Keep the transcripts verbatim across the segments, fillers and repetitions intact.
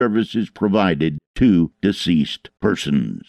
services provided to deceased persons.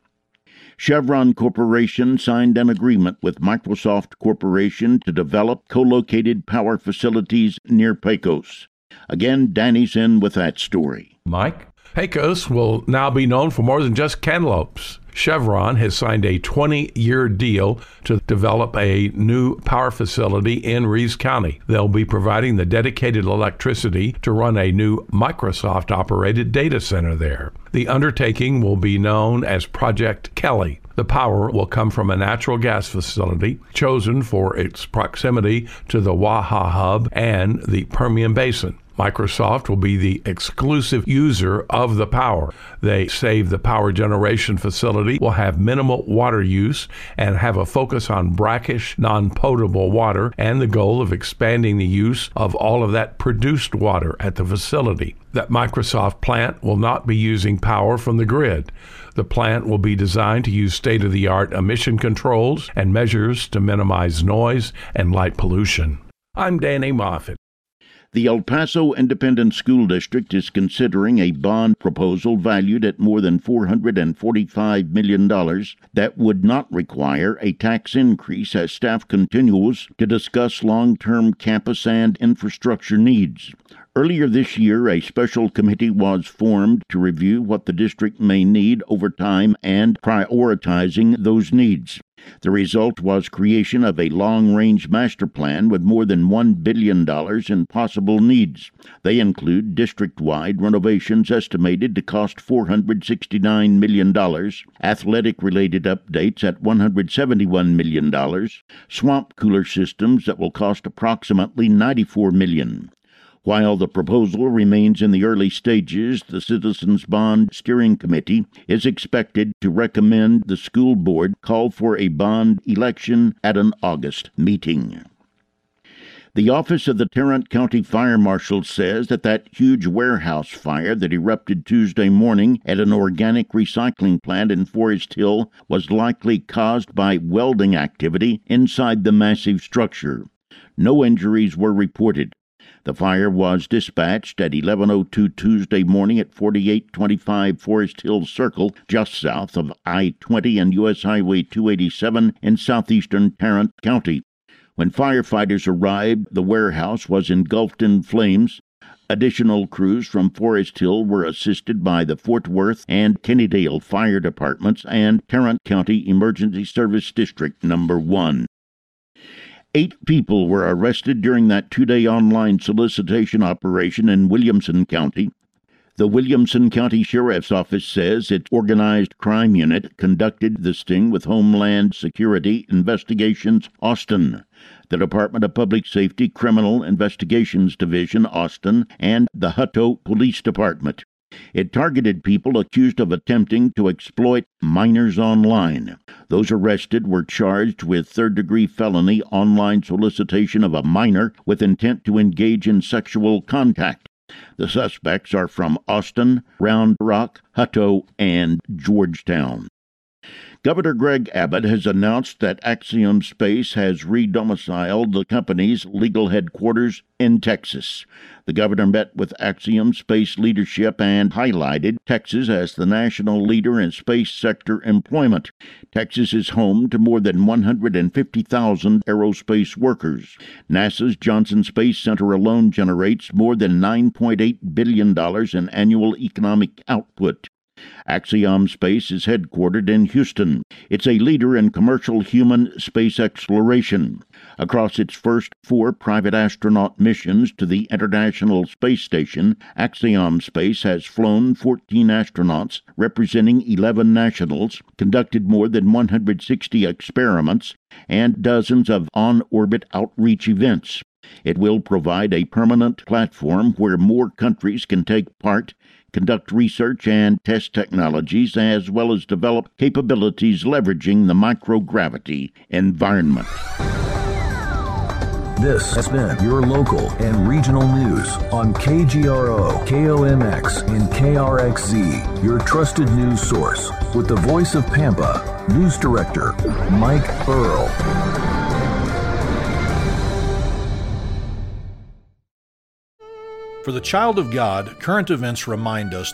Chevron Corporation signed an agreement with Microsoft Corporation to develop co-located power facilities near Pecos. Again, Danny's in with that story. Mike? Pecos will now be known for more than just cantaloupes. Chevron has signed a twenty-year deal to develop a new power facility in Reeves County. They'll be providing the dedicated electricity to run a new Microsoft-operated data center there. The undertaking will be known as Project Kelly. The power will come from a natural gas facility chosen for its proximity to the Waha hub and the Permian Basin. Microsoft will be the exclusive user of the power. They say the power generation facility will have minimal water use and have a focus on brackish, non-potable water and the goal of expanding the use of all of that produced water at the facility. That Microsoft plant will not be using power from the grid. The plant will be designed to use state-of-the-art emission controls and measures to minimize noise and light pollution. I'm Danny Moffett. The El Paso Independent School District is considering a bond proposal valued at more than four hundred forty-five million dollars that would not require a tax increase as staff continues to discuss long-term campus and infrastructure needs. Earlier this year, a special committee was formed to review what the district may need over time and prioritizing those needs. The result was creation of a long-range master plan with more than one billion dollars in possible needs. They include district-wide renovations estimated to cost four hundred sixty-nine million dollars, athletic-related updates at one hundred seventy-one million dollars, swamp cooler systems that will cost approximately ninety-four million dollars. While the proposal remains in the early stages, the Citizens Bond Steering Committee is expected to recommend the school board call for a bond election at an August meeting. The Office of the Tarrant County Fire Marshal says that that huge warehouse fire that erupted Tuesday morning at an organic recycling plant in Forest Hill was likely caused by welding activity inside the massive structure. No injuries were reported. The fire was dispatched at eleven oh two Tuesday morning at forty-eight twenty-five Forest Hill Circle, just south of I twenty and U S Highway two eighty-seven in southeastern Tarrant County. When firefighters arrived, the warehouse was engulfed in flames. Additional crews from Forest Hill were assisted by the Fort Worth and Kennydale Fire Departments and Tarrant County Emergency Service District Number one. Eight people were arrested during that two-day online solicitation operation in Williamson County. The Williamson County Sheriff's Office says its organized crime unit conducted the sting with Homeland Security Investigations Austin, the Department of Public Safety Criminal Investigations Division Austin, and the Hutto Police Department. It targeted people accused of attempting to exploit minors online. Those arrested were charged with third-degree felony online solicitation of a minor with intent to engage in sexual contact. The suspects are from Austin, Round Rock, Hutto, and Georgetown. Governor Greg Abbott has announced that Axiom Space has re-domiciled the company's legal headquarters in Texas. The governor met with Axiom Space leadership and highlighted Texas as the national leader in space sector employment. Texas is home to more than one hundred fifty thousand aerospace workers. NASA's Johnson Space Center alone generates more than nine point eight billion dollars in annual economic output. Axiom Space is headquartered in Houston. It's a leader in commercial human space exploration. Across its first four private astronaut missions to the International Space Station, Axiom Space has flown fourteen astronauts representing eleven nationals, conducted more than one hundred sixty experiments, and dozens of on-orbit outreach events. It will provide a permanent platform where more countries can take part, conduct research and test technologies, as well as develop capabilities leveraging the microgravity environment. This has been your local and regional news on K G R O, K O M X, and K R X Z, your trusted news source, with the voice of Pampa, News Director Mike Earl. For the child of God, current events remind us